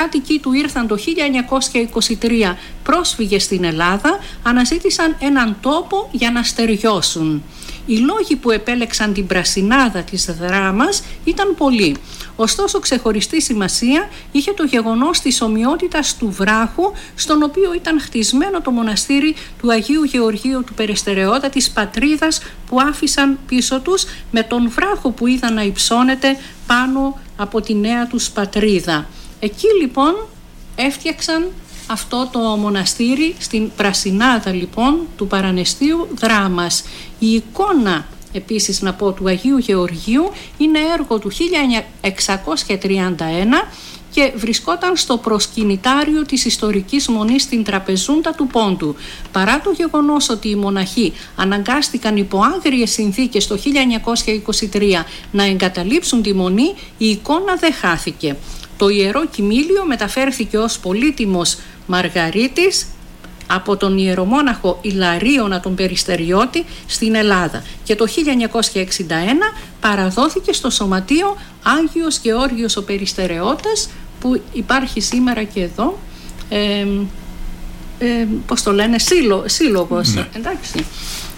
κάτοικοι του ήρθαν το 1923 πρόσφυγες στην Ελλάδα, αναζήτησαν έναν τόπο για να στεριώσουν. Οι λόγοι που επέλεξαν την πρασινάδα της δράμας ήταν πολλοί. Ωστόσο, ξεχωριστή σημασία είχε το γεγονός της ομοιότητας του βράχου στον οποίο ήταν χτισμένο το μοναστήρι του Αγίου Γεωργίου του Περιστερεώτα, της πατρίδας που άφησαν πίσω τους, με τον βράχο που είδαν να υψώνεται πάνω από τη νέα τους πατρίδα. Εκεί λοιπόν έφτιαξαν αυτό το μοναστήρι στην πρασινάδα λοιπόν του Παρανεστίου Δράμας. Η εικόνα επίσης να πω του Αγίου Γεωργίου είναι έργο του 1631 και βρισκόταν στο προσκυνητάριο της ιστορικής μονής στην Τραπεζούντα του Πόντου. Παρά το γεγονός ότι οι μοναχοί αναγκάστηκαν υπό άγριες συνθήκες το 1923 να εγκαταλείψουν τη μονή, η εικόνα δεν χάθηκε. Το Ιερό Κοιμήλιο μεταφέρθηκε ως πολύτιμος Μαργαρίτης από τον ιερομόναχο Ιλαρίωνα τον Περιστεριώτη στην Ελλάδα και το 1961 παραδόθηκε στο Σωματείο Άγιος Γεώργιος ο Περιστερεώτας, που υπάρχει σήμερα και εδώ, πώς το λένε, σύλλογος, εντάξει.